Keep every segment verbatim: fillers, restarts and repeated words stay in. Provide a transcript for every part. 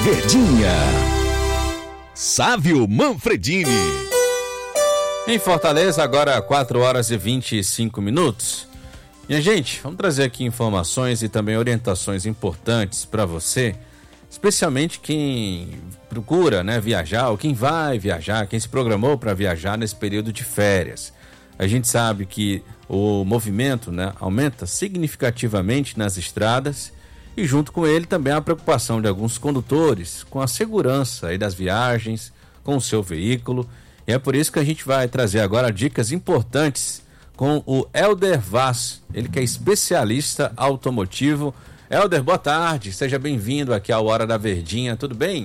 Verdinha. Sávio Manfredini. Em Fortaleza, agora quatro horas e vinte e cinco minutos. Minha gente, vamos trazer aqui informações e também orientações importantes para você, especialmente quem procura, né, viajar, ou quem vai viajar, quem se programou para viajar nesse período de férias. A gente sabe que o movimento, né, aumenta significativamente nas estradas e junto com ele também a preocupação de alguns condutores com a segurança aí das viagens, com o seu veículo. E é por isso que a gente vai trazer agora dicas importantes com o Helder Vaz, ele que é especialista automotivo. Helder, boa tarde, seja bem-vindo aqui ao Hora da Verdinha, tudo bem?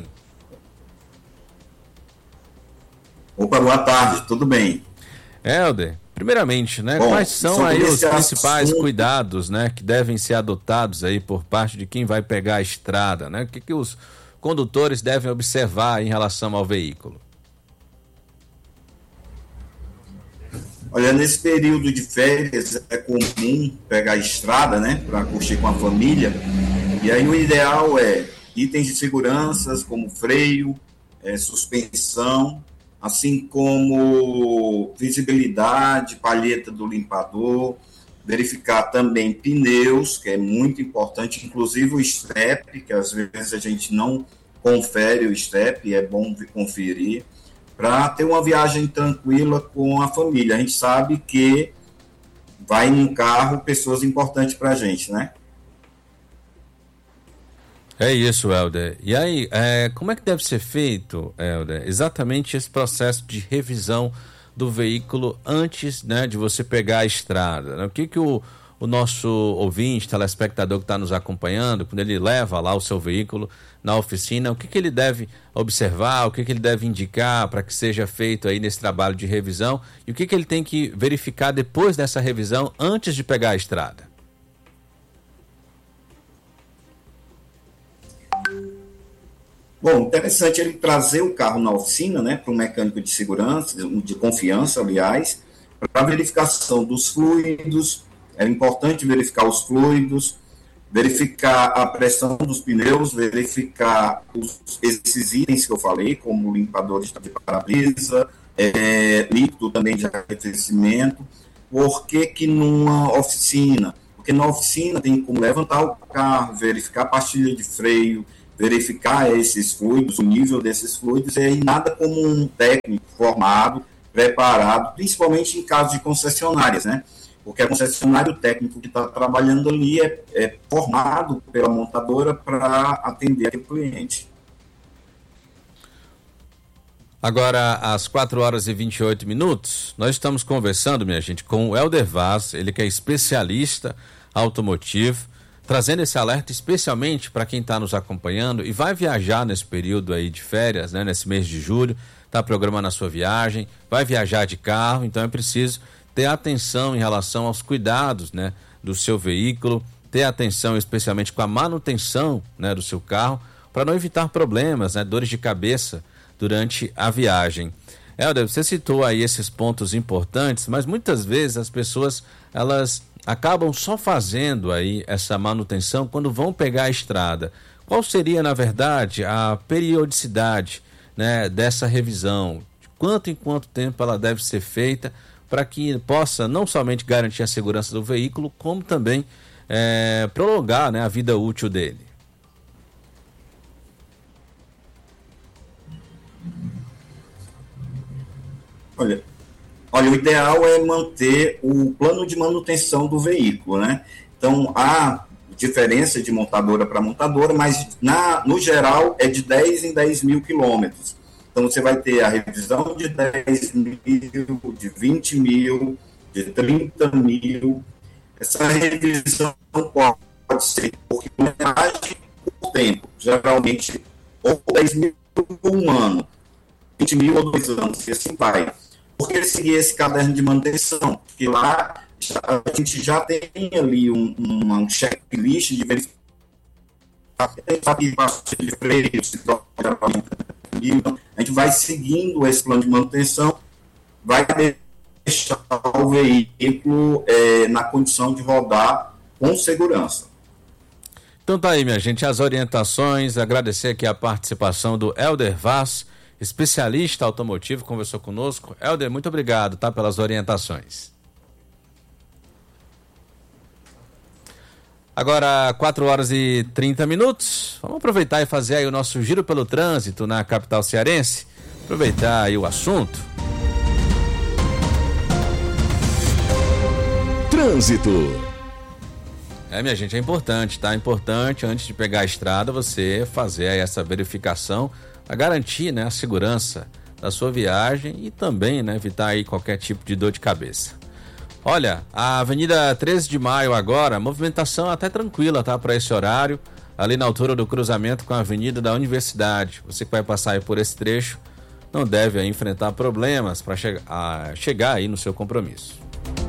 Opa, boa tarde, tudo bem. Helder, primeiramente, né, Bom, quais são aí os principais assunto... cuidados, né, que devem ser adotados aí por parte de quem vai pegar a estrada, né? O que, que os condutores devem observar em relação ao veículo? Olha, nesse período de férias é comum pegar a estrada, né, para curtir com a família, e aí o ideal é itens de segurança como freio, é, suspensão, assim como visibilidade, palheta do limpador, verificar também pneus, que é muito importante, inclusive o estepe, que às vezes a gente não confere o estepe, é bom conferir, para ter uma viagem tranquila com a família. A gente sabe que vai num carro pessoas importantes para a gente, né? É isso, Helder. E aí, é, como é que deve ser feito, Helder, exatamente esse processo de revisão do veículo antes, né, de você pegar a estrada? Né? O que que o, o nosso ouvinte, telespectador que está nos acompanhando, quando ele leva lá o seu veículo na oficina, o que que ele deve observar, o que que ele deve indicar para que seja feito aí nesse trabalho de revisão e o que que ele tem que verificar depois dessa revisão antes de pegar a estrada? Bom, interessante ele trazer o carro na oficina, né, para um mecânico de segurança, de confiança, aliás, para a verificação dos fluidos. É importante verificar os fluidos, verificar a pressão dos pneus, verificar os, esses itens que eu falei, como limpadores de para-brisa, é, líquido também de arrefecimento. Por que que numa oficina? Porque na oficina tem como levantar o carro, verificar a pastilha de freio, verificar esses fluidos, o nível desses fluidos, e nada como um técnico formado, preparado, principalmente em casos de concessionárias, né? Porque a concessionária, o técnico que está trabalhando ali é, é formado pela montadora para atender aquele cliente. Agora, às quatro horas e vinte e oito minutos, nós estamos conversando, minha gente, com o Helder Vaz, ele que é especialista automotivo, trazendo esse alerta especialmente para quem está nos acompanhando e vai viajar nesse período aí de férias, né, nesse mês de julho, está programando a sua viagem, vai viajar de carro, então é preciso ter atenção em relação aos cuidados, né, do seu veículo, ter atenção especialmente com a manutenção, né, do seu carro, para não evitar problemas, né, dores de cabeça durante a viagem. Helder, você citou aí esses pontos importantes, mas muitas vezes as pessoas, elas acabam só fazendo aí essa manutenção quando vão pegar a estrada. Qual seria, na verdade, a periodicidade, né, dessa revisão? De quanto em quanto tempo ela deve ser feita para que possa não somente garantir a segurança do veículo, como também é, prolongar, né, a vida útil dele? Olha, olha, o ideal é manter o plano de manutenção do veículo, né? Então, há diferença de montadora para montadora, mas na, no geral é de dez em dez mil quilômetros. Então, você vai ter a revisão de dez mil, de vinte mil, de trinta mil. Essa revisão pode ser por quilometragem por tempo, geralmente ou dez mil por um ano, vinte mil ou dois anos, e assim vai. Por que seguir esse caderno de manutenção? Porque lá a gente já tem ali um, um checklist de verificação de freio, se troca a gente vai seguindo esse plano de manutenção, vai deixar o veículo é, na condição de rodar com segurança. Então tá aí, minha gente, as orientações, agradecer aqui a participação do Helder Vaz, especialista automotivo, conversou conosco. Helder, muito obrigado, tá, pelas orientações. Agora, quatro horas e trinta minutos, vamos aproveitar e fazer aí o nosso giro pelo trânsito na capital cearense, aproveitar aí o assunto. Trânsito. É, minha gente, é importante, tá? É importante, antes de pegar a estrada, você fazer aí essa verificação para garantir, né, a segurança da sua viagem e também, né, evitar aí qualquer tipo de dor de cabeça. Olha, a Avenida treze de Maio agora, movimentação até tranquila, tá? Para esse horário, ali na altura do cruzamento com a Avenida da Universidade. Você que vai passar aí por esse trecho, não deve aí enfrentar problemas para che- chegar aí no seu compromisso.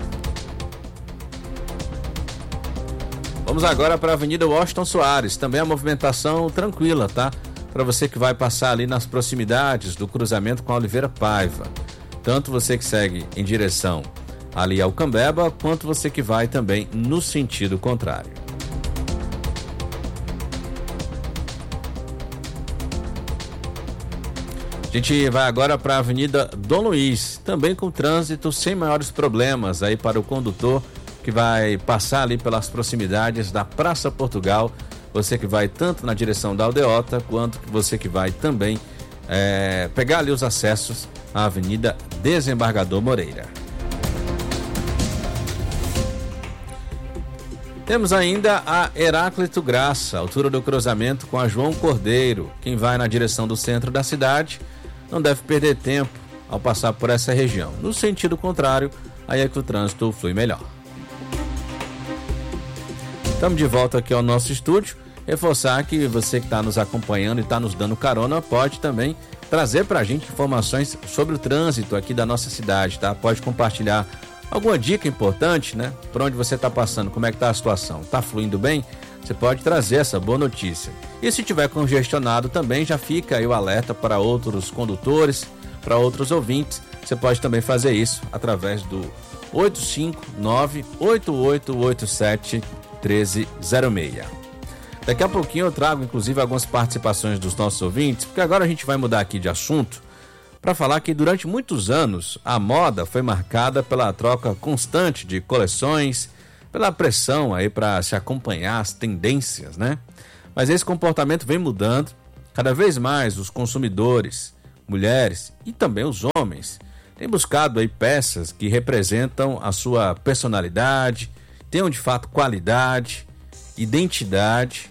Vamos agora para a Avenida Washington Soares, também a movimentação tranquila, tá? Para você que vai passar ali nas proximidades do cruzamento com a Oliveira Paiva. Tanto você que segue em direção ali ao Cambeba, quanto você que vai também no sentido contrário. A gente vai agora para a Avenida Dom Luiz, também com trânsito sem maiores problemas aí para o condutor que vai passar ali pelas proximidades da Praça Portugal, você que vai tanto na direção da Aldeota, quanto você que vai também é, pegar ali os acessos à Avenida Desembargador Moreira. Temos ainda a Heráclito Graça, altura do cruzamento com a João Cordeiro. Quem vai na direção do centro da cidade não deve perder tempo ao passar por essa região. No sentido contrário, aí é que o trânsito flui melhor. Estamos de volta aqui ao nosso estúdio. Reforçar que você que está nos acompanhando e está nos dando carona pode também trazer para a gente informações sobre o trânsito aqui da nossa cidade, tá? Pode compartilhar alguma dica importante, né? Por onde você está passando, como é que está a situação? Está fluindo bem? Você pode trazer essa boa notícia. E se tiver congestionado também, já fica aí o alerta para outros condutores, para outros ouvintes. Você pode também fazer isso através do oito cinco nove, oito oito oito sete, um três zero seis. Daqui a pouquinho eu trago, inclusive, algumas participações dos nossos ouvintes, porque agora a gente vai mudar aqui de assunto para falar que durante muitos anos a moda foi marcada pela troca constante de coleções, pela pressão aí para se acompanhar as tendências, né? Mas esse comportamento vem mudando. Cada vez mais os consumidores, mulheres e também os homens têm buscado aí peças que representam a sua personalidade, tenham de fato qualidade, identidade,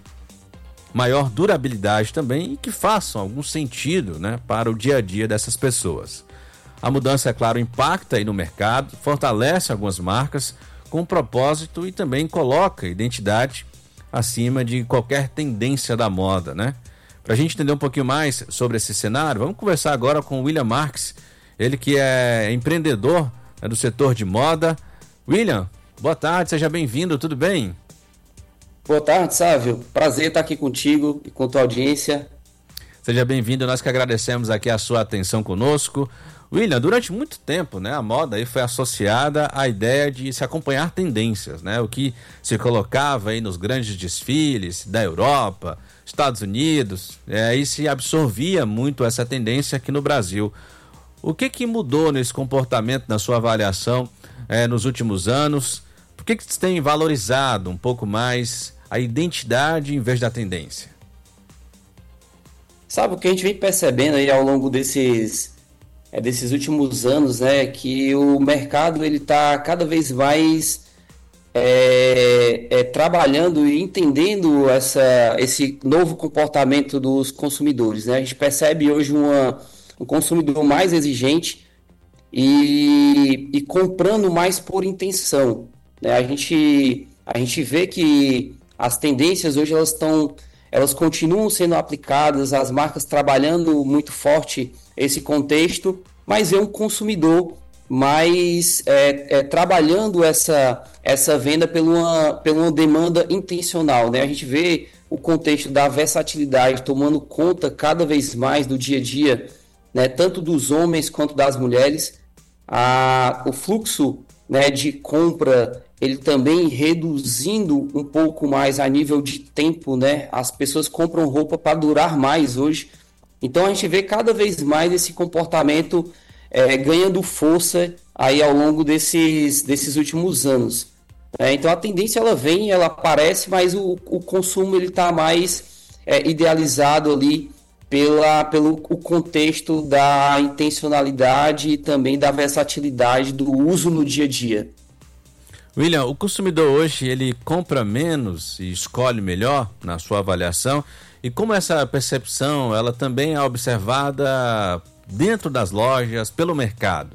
maior durabilidade também e que façam algum sentido, né, para o dia a dia dessas pessoas. A mudança, é claro, impacta aí no mercado, fortalece algumas marcas com propósito e também coloca a identidade acima de qualquer tendência da moda, né? Para a gente entender um pouquinho mais sobre esse cenário, vamos conversar agora com o William Marques, ele que é empreendedor, né, do setor de moda. William, boa tarde, seja bem-vindo, tudo bem? Boa tarde, Sávio. Prazer estar aqui contigo e com tua audiência. Seja bem-vindo, nós que agradecemos aqui a sua atenção conosco. William, durante muito tempo, né, a moda aí foi associada à ideia de se acompanhar tendências, né? O que se colocava aí nos grandes desfiles da Europa, Estados Unidos, é, e se absorvia muito essa tendência aqui no Brasil. O que que mudou nesse comportamento, na sua avaliação, é, nos últimos anos? Por que que você tem valorizado um pouco mais a identidade em vez da tendência? Sabe o que a gente vem percebendo aí ao longo desses, é, desses últimos anos, né? Que o mercado ele está cada vez mais é, é, trabalhando e entendendo essa, esse novo comportamento dos consumidores, né? A gente percebe hoje uma, um consumidor mais exigente e, e comprando mais por intenção, né? A gente, a gente vê que as tendências hoje elas estão, elas continuam sendo aplicadas, as marcas trabalhando muito forte esse contexto, mas é um consumidor mais é, é, trabalhando essa, essa venda por uma, por uma demanda intencional, né? A gente vê o contexto da versatilidade tomando conta cada vez mais do dia a dia, né? Tanto dos homens quanto das mulheres. A, o fluxo, né, de compra ele também reduzindo um pouco mais a nível de tempo, né? As pessoas compram roupa para durar mais hoje. Então a gente vê cada vez mais esse comportamento é, ganhando força aí ao longo desses, desses últimos anos. É, então a tendência ela vem, ela aparece, mas o, o consumo ele está mais é, idealizado ali pela, pelo o contexto da intencionalidade e também da versatilidade do uso no dia a dia. William, o consumidor hoje ele compra menos e escolhe melhor na sua avaliação, e como essa percepção ela também é observada dentro das lojas, pelo mercado?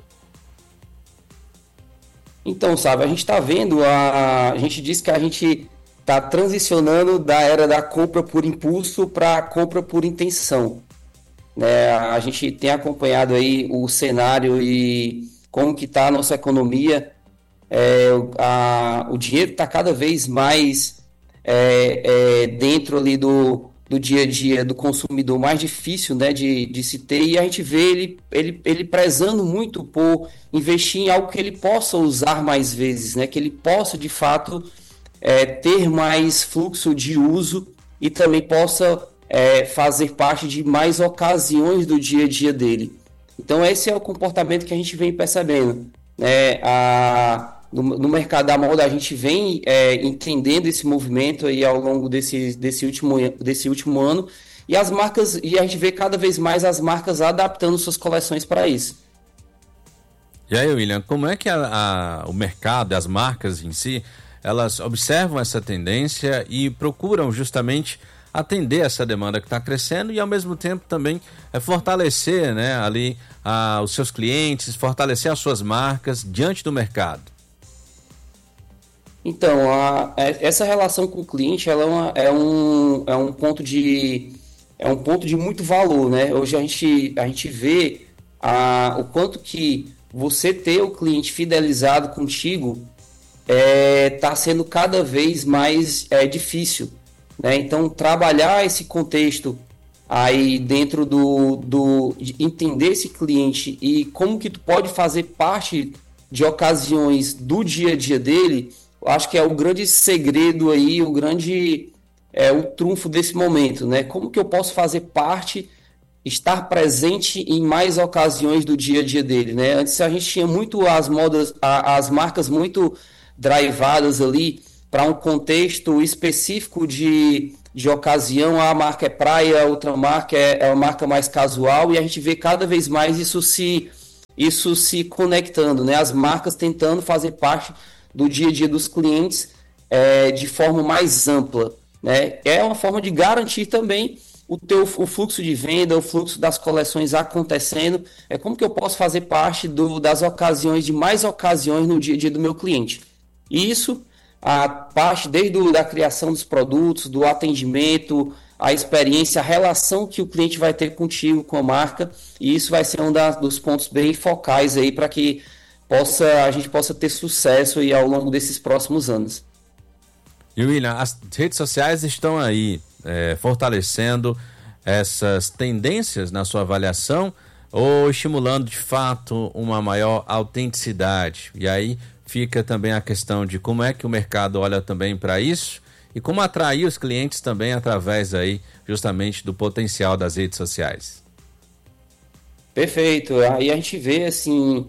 Então, sabe, a gente está vendo, a, a gente diz que a gente está transicionando da era da compra por impulso para a compra por intenção. Né? A gente tem acompanhado aí o cenário e como que está a nossa economia. É, a, o dinheiro está cada vez mais é, é, dentro ali do, do dia a dia do consumidor, mais difícil, né, de, de se ter, e a gente vê ele, ele, ele prezando muito por investir em algo que ele possa usar mais vezes, né, que ele possa de fato é, ter mais fluxo de uso e também possa é, fazer parte de mais ocasiões do dia a dia dele. Então esse é o comportamento que a gente vem percebendo, né, a No, no mercado da moda a gente vem é, entendendo esse movimento aí ao longo desse, desse, último, desse último ano, e as marcas, e a gente vê cada vez mais as marcas adaptando suas coleções para isso. E aí, William, como é que a, a, o mercado, as marcas em si, elas observam essa tendência e procuram justamente atender essa demanda que está crescendo e ao mesmo tempo também é, fortalecer, né, ali a, os seus clientes, fortalecer as suas marcas diante do mercado? Então, a, essa relação com o cliente ela é, uma, é, um, é, um ponto de, é um ponto de muito valor, né? Hoje a gente, a gente vê a, o quanto que você ter o cliente fidelizado contigo está é, sendo cada vez mais é, difícil, né? Então, trabalhar esse contexto aí dentro do, do de entender esse cliente e como que tu pode fazer parte de ocasiões do dia a dia dele, acho que é o grande segredo aí, o grande é, o trunfo desse momento, né? Como que eu posso fazer parte, estar presente em mais ocasiões do dia a dia dele, né? Antes a gente tinha muito as modas, a, as marcas muito drivadas ali para um contexto específico de, de ocasião. A marca é praia, a outra marca é, é uma marca mais casual, e a gente vê cada vez mais isso se, isso se conectando, né? As marcas tentando fazer parte do dia a dia dos clientes é, de forma mais ampla, né? É uma forma de garantir também o teu o fluxo de venda, o fluxo das coleções acontecendo. É como que eu posso fazer parte do, das ocasiões, de mais ocasiões no dia a dia do meu cliente. E isso, a parte desde do, da criação dos produtos, do atendimento, a experiência, a relação que o cliente vai ter contigo, com a marca, e isso vai ser um da, dos pontos bem focais aí para que Possa, a gente possa ter sucesso aí ao longo desses próximos anos. E William, as redes sociais estão aí é, fortalecendo essas tendências na sua avaliação ou estimulando de fato uma maior autenticidade? E aí fica também a questão de como é que o mercado olha também para isso e como atrair os clientes também através aí justamente do potencial das redes sociais. Perfeito. Aí a gente vê assim...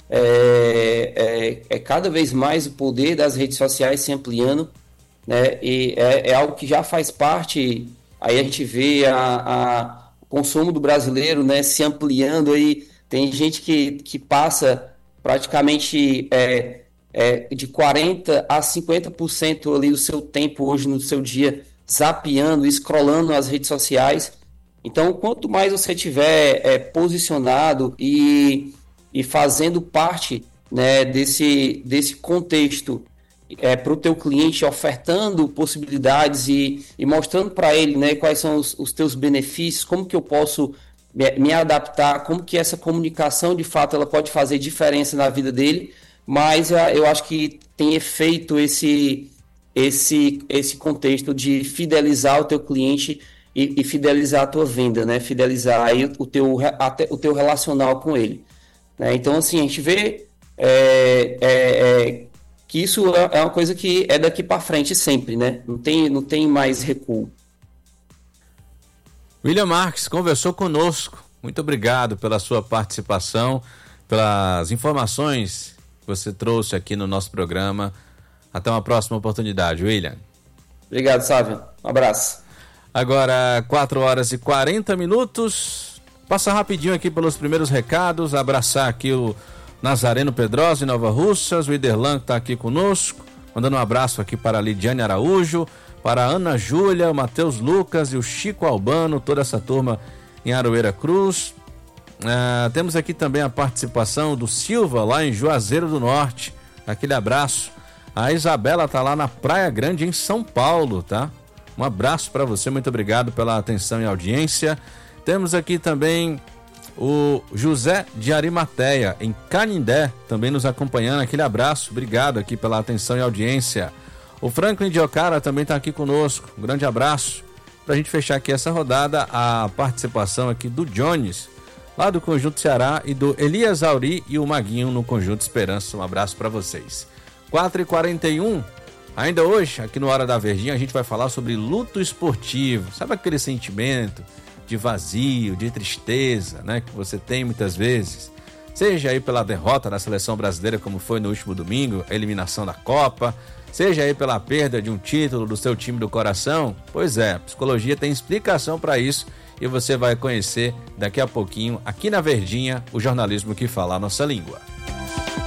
É, é, é cada vez mais o poder das redes sociais se ampliando, né? E é, é algo que já faz parte. Aí a gente vê a, a, o consumo do brasileiro, né, se ampliando. Aí tem gente que, que passa praticamente é, é, de quarenta a cinquenta por cento ali do seu tempo hoje no seu dia zapeando, scrollando as redes sociais. Então, quanto mais você tiver é, posicionado e e fazendo parte, né, desse, desse contexto é, para o teu cliente, ofertando possibilidades e, e mostrando para ele, né, quais são os, os teus benefícios, como que eu posso me, me adaptar, como que essa comunicação de fato ela pode fazer diferença na vida dele, mas eu acho que tem efeito esse, esse, esse contexto de fidelizar o teu cliente e, e fidelizar a tua venda, né, fidelizar aí o, teu, até, o teu relacional com ele. Né? Então, assim, a gente vê é, é, é, que isso é uma coisa que é daqui para frente sempre, né? Não tem, não tem mais recuo. William Marques conversou conosco. Muito obrigado pela sua participação, pelas informações que você trouxe aqui no nosso programa. Até uma próxima oportunidade, William. Obrigado, Sávio. Um abraço. Agora, quatro horas e quarenta minutos. Passa rapidinho aqui pelos primeiros recados. Abraçar aqui o Nazareno Pedrosa, em Nova Russas. O Iderlan que está aqui conosco. Mandando um abraço aqui para a Lidiane Araújo, para a Ana Júlia, o Matheus Lucas e o Chico Albano, toda essa turma em Aroeira Cruz. Ah, temos aqui também a participação do Silva, lá em Juazeiro do Norte. Aquele abraço. A Isabela tá lá na Praia Grande, em São Paulo, tá? Um abraço para você, muito obrigado pela atenção e audiência. Temos aqui também o José de Arimateia, em Canindé, também nos acompanhando. Aquele abraço, obrigado aqui pela atenção e audiência. O Franklin de Ocara também tá aqui conosco. Um grande abraço. Pra gente fechar aqui essa rodada, a participação aqui do Jones, lá do Conjunto Ceará, e do Elias Auri e o Maguinho no Conjunto Esperança. Um abraço para vocês. quatro e quarenta e um, ainda hoje, aqui no Hora da Verdinha, a gente vai falar sobre luto esportivo. Sabe aquele sentimento de vazio, de tristeza, né, que você tem muitas vezes? Seja aí pela derrota da seleção brasileira, como foi no último domingo, a eliminação da Copa, seja aí pela perda de um título do seu time do coração. Pois é, a psicologia tem explicação para isso e você vai conhecer daqui a pouquinho, aqui na Verdinha, o jornalismo que fala a nossa língua.